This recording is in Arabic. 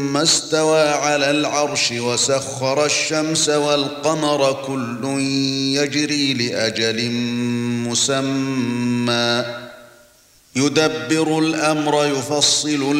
ثم استوى على العرش وسخر الشمس والقمر كل يجري لأجل مسمى يدبر الأمر يفصل